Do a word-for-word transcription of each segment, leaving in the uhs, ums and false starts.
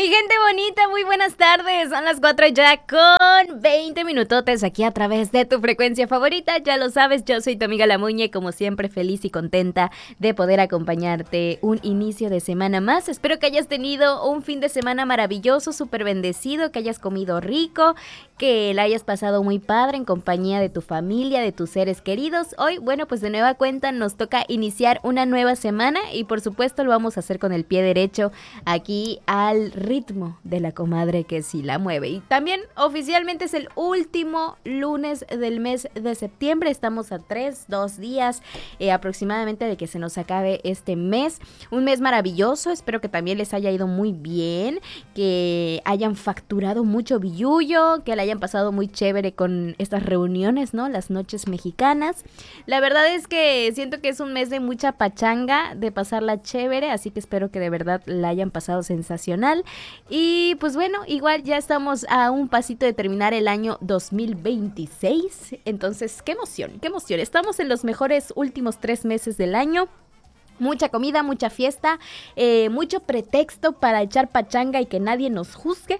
gente bonita, muy buenas tardes. Son las cuatro ya con veinte minutotes aquí a través de tu frecuencia favorita. Ya lo sabes, yo soy tu amiga La Muñe, como siempre feliz y contenta de poder acompañarte un inicio de semana más. Espero que hayas tenido un fin de semana maravilloso, súper bendecido, que hayas comido rico, que la hayas pasado muy padre en compañía de tu familia, de tus seres queridos. Hoy, bueno, pues de nueva cuenta nos toca iniciar una nueva semana y por supuesto lo vamos a hacer con el pie derecho aquí al ritmo de la comadre que sí la mueve. Y también oficialmente es el último lunes del mes de septiembre. Estamos a tres, dos días eh, aproximadamente de que se nos acabe este mes. Un mes maravilloso, espero que también les haya ido muy bien, que hayan facturado mucho billullo, que la hayan pasado muy chévere con estas reuniones, ¿no? Las noches mexicanas. La verdad es que siento que es un mes de mucha pachanga, de pasarla chévere, así que espero que de verdad la hayan pasado sensacional. Y pues bueno, igual ya estamos a un pasito de terminar el año dos mil veintiséis. Entonces, qué emoción, qué emoción. Estamos en los mejores últimos tres meses del año. Mucha comida, mucha fiesta, eh, mucho pretexto para echar pachanga y que nadie nos juzgue.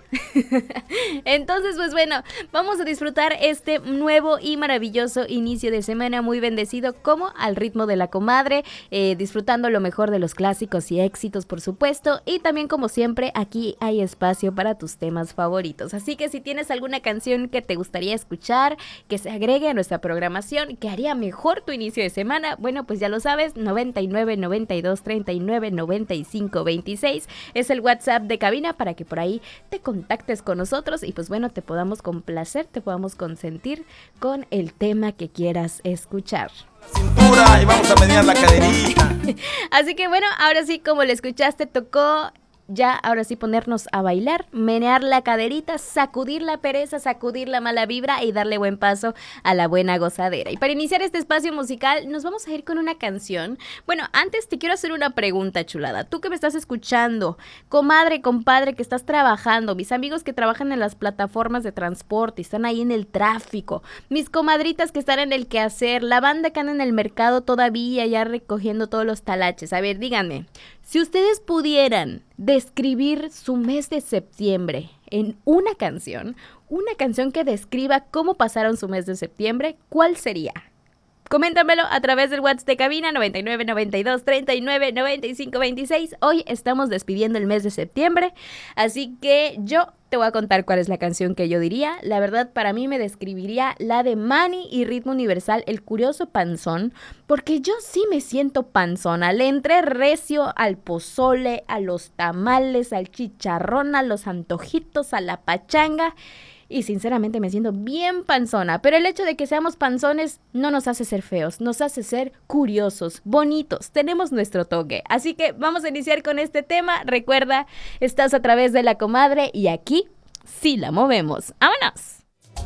Entonces, pues bueno, vamos a disfrutar este nuevo y maravilloso inicio de semana muy bendecido como al ritmo de la comadre, eh, disfrutando lo mejor de los clásicos y éxitos, por supuesto. Y también, como siempre, aquí hay espacio para tus temas favoritos. Así que si tienes alguna canción que te gustaría escuchar, que se agregue a nuestra programación, que haría mejor tu inicio de semana, bueno, pues ya lo sabes, noventa y nueve noventa y dos treinta y nueve noventa y cinco veintiséis es el WhatsApp de cabina para que por ahí te contactes con nosotros y pues bueno, te podamos complacer, te podamos consentir con el tema que quieras escuchar. Cintura y vamos a menear la caderita. Así que bueno, ahora sí, como le escuchaste, tocó ya ahora sí ponernos a bailar, menear la caderita, sacudir la pereza, sacudir la mala vibra y darle buen paso a la buena gozadera. Y para iniciar este espacio musical nos vamos a ir con una canción. Bueno, antes te quiero hacer una pregunta, chulada. Tú que me estás escuchando, comadre, compadre, que estás trabajando, mis amigos que trabajan en las plataformas de transporte y están ahí en el tráfico, mis comadritas que están en el quehacer, la banda que anda en el mercado todavía ya recogiendo todos los talaches. A ver, díganme, si ustedes pudieran describir su mes de septiembre en una canción, una canción que describa cómo pasaron su mes de septiembre, ¿cuál sería? Coméntamelo a través del WhatsApp de cabina noventa y nueve noventa y dos treinta y nueve noventa y cinco veintiséis. Hoy estamos despidiendo el mes de septiembre, así que yo te voy a contar cuál es la canción que yo diría. La verdad, para mí me describiría la de Manny y Ritmo Universal, El Curioso Panzón, porque yo sí me siento panzona. Le entré recio al pozole, a los tamales, al chicharrón, a los antojitos, a la pachanga. Y sinceramente me siento bien panzona, pero el hecho de que seamos panzones no nos hace ser feos, nos hace ser curiosos, bonitos, tenemos nuestro toque. Así que vamos a iniciar con este tema. Recuerda, estás a través de la comadre y aquí sí la movemos. ¡Vámonos!